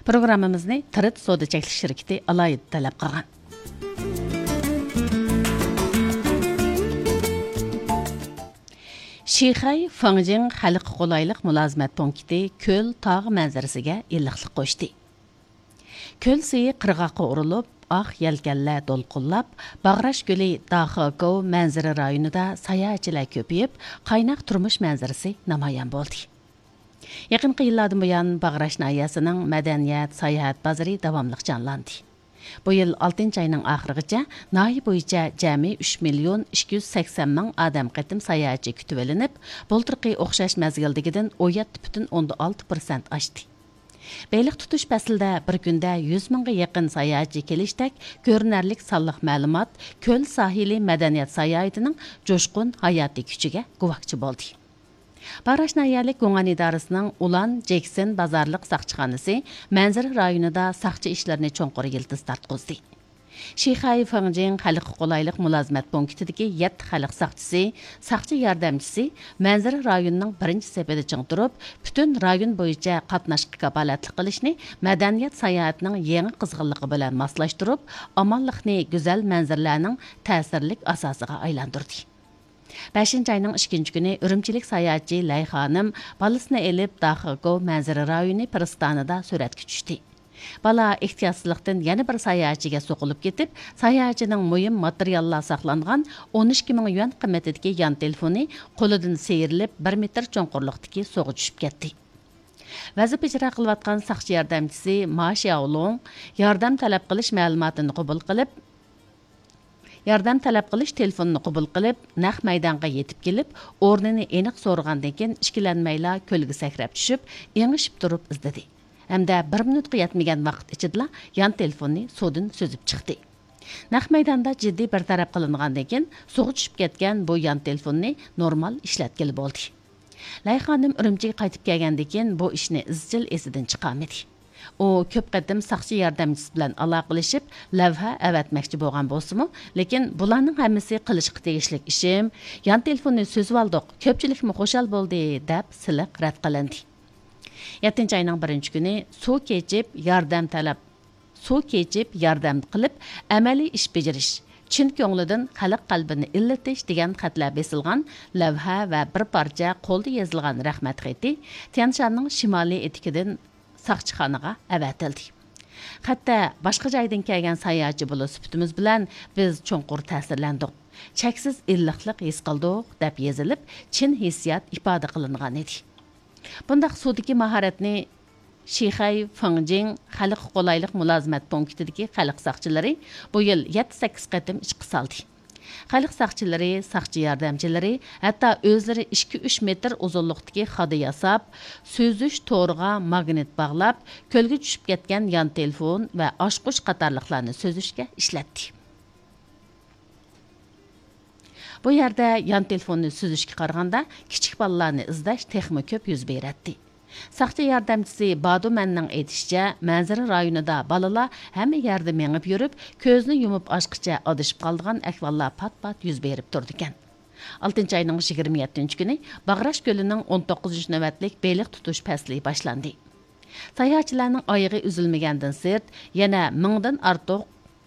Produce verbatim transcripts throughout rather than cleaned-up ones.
Programmamizni Tirit Soda Cheklik şirketi alayida talab qilgan. Şixay Fangjing xalq qolayliq mulozimat punkti ko'l tog' manzarasiga iliqlik qo'shdi. Ko'l suyi qirg'oqqa urilib, oq yelkanlar to'lqinlab, Bag'rash ko'li Daxako manzara rayonida sayohatchilar ko'payib, qaynoq turmush manzarasi namoyon bo'ldi. Yaqinqi yillardan buyon Bag'rash nahiyasining madaniyat, sayohat bozori davomli jonlandi. Bu yil oltinchi oyning oxirigacha nahiya bo'yicha jami uch million ikki yuz sakson ming odam qatim sayohatchi kutib olinib, bultirqi o'xshash mazgildigidan o'n yetti butun o'n olti prosent oshdi. Beylik tutuş paslida bir kunda yuz mingga yaqin sayohatchi kelishdak ko'rinarlik sonliq ma'lumot ko'l sohili madaniyat sayohatining jo'shqin hayotiy kuchiga guvohchi bo'ldi. Bag'rash nahiyalik Go'ngan idorasining Ulan Jackson bozorliq saqchixonasi manzara rayonida saqchi ishlarini cho'nqur yildiz tartqizdi. Şixay Fangjing xalq qolayliq mulozimat punktidagi yetti xalq saqchisi, saqchi yordamchisi manzara rayonining birinchi sepida chiq turib, butun rayon bo'yicha qatnashga kapolatlik qilishni madaniyat sayohatining yangi qizg'inligi bilan moslashtirib, omonlikni go'zal manzaralarning ta'sirlik asosiga aylantirdi. beshinchi oyning ikkinchi kuni Urumchilik sayohatchi Lay xonim bolasini elib Daxako manzara rayoni pristonida suratga tushdi. Bala ehtiyotsizlikdan yana bir sayohatchiga so'qilib ketib, sayohatchining muhim materiallar saqlangan o'n ikki ming yuan qimmatidagi yon telefoni qo'lidan seyrilib bir metr cho'nqurlikdagi suvga tushib ketdi. Vazif ijro qilayotgan saqchi yordamchisi Ma Xiaolong yordam talab qilish ma'lumotini qabul qilib, yordam talab qilish telefonini qabul qilib, naq maydonga yetib kelib, o'rnini aniq so'rgandan keyin ishkilanmayla ko'lga sakrab tushib, engishib turib izdadi. Hamda bir minutga yetmagan vaqt ichida yon telefonni suvdan so'zib chiqdi. Naq maydonda jiddiy bartaraf qilingandan keyin suvga tushib ketgan bu yon telefonni normal ishlatkili bo'ldi. Lay xonim Urumchiga qaytib kelgandan keyin bu ishni izchil esidan chiqarmadi. U ko'p qatim saqchi yordamchisi bilan aloqalashib, lavha avatmoqchi bo'lgan bo'lsa-mu, lekin bularning hammasi qilishga tegishli ishim, yon telefonni so'zib oldik, ko'pchilikmi xushal bo'ldi deb siliq rad qilindi. yettinchi oyning birinchi kuni suv kechib yordam talab, suv kechib yordam qilib, amaliy ish bajarish, chin ko'nglidan xalq qalbini illatish degan xatlar besilgan lavha va bir parcha qo'lda yozilgan rahmat xati Tianshanning shimoliy etikidan saqchixonaga avatildi. Hatto boshqa joydan kelgan sayohatchi bo'lish sifatimiz bilan biz cho'nqur ta'sirlandik. Cheksiz illiqlik his qildik deb yozilib, chin hissiyat ifoda qilingan edi. Bundaq sudagi mahoratni Şixay Fangjing xalq qolayliq mulozimat punktidagi xalq saqchilari bu yil yetti sakkiz qatim ishga soldi. Xalq saqchilari, saqchi yordamchilari hatto o'zlari ikki uch metr uzunlikdagi xoda yasab, so'zish to'riga magnit bog'lab, ko'lga tushib ketgan yon telefon va oshqush qatorliqlarni so'zishga ishlatdi. Bu yerda yon telefonni so'zishga qaraganda kichik bolalarni izlash texmi ko'p yuz beradi. Saqchi yordamchisi Badumanning aytishicha, manzara rayonida balalar hamma yerda mengib yurib, ko'zni yumib ochqicha adishib qolgan ahvollar pat-pat yuz berib turdi ekan. oltinchi oyning yigirma yettinchi kuni Bag'rash ko'lining o'n to'qqizinchi navbatlik beliq tutish fasli boshlandi. Sayohatchilarning oyog'i uzilmagandan sirt yana mingdan ortiq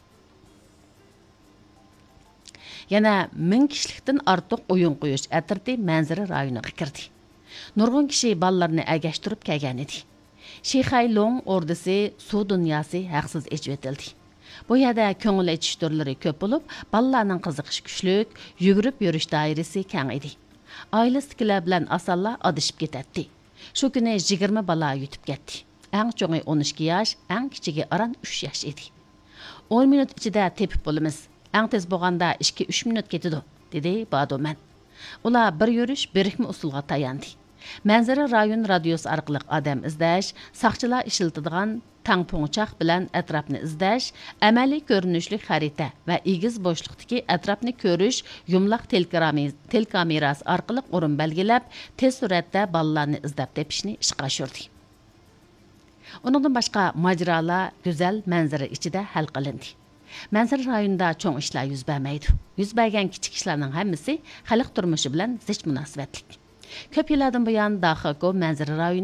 yana ming kishilikdan ortiq o'yin qo'yish atirdi manzara rayoniga kirdi. Nurg'un kishi ballarni agashtirib kelgan edi. Şixay Long ordisi suv dunyosi haqsiz echib etildi. Bu yerda ko'ngil echish turlari ko'p bo'lib, ballarning qiziqish kuchlik, yugurib yurish doirasi keng edi. Oilasidagilar bilan asalla adishib ketadi. Shu kuni yigirma bala yutib ketdi. Eng cho'ngi o'n ikki yosh, eng kichigi aran uch yosh edi. o'n minut ichida tepib bo'lamiz. Eng tez bo'lganda ikki uch minut ketadi, dedi Baduman. Ular bir yurish, birikma usulga tayandi. Manzara rayon radiosi orqali odam izlash, saqchilar ishlatadigan tangpo'ngchoq bilan atrofni izlash, amaliy ko'rinishli xarita va egiz bo'shliqdagi atrofni ko'rish yumloq telekamerasi orqali o'rin belgilab, tez suratda bolalarni izlab tepishni ishga oshirdi. Uningdan boshqa majrolar go'zal manzara ichida hal qilindi. Manzara rayonida cho'ng ishlar yuz bermaydi. Yuz bergan kichik ishlarning hammasi xalq turmushi bilan zich munosabatlik. Ko'p yillardan buyon Daxako manzara rayoni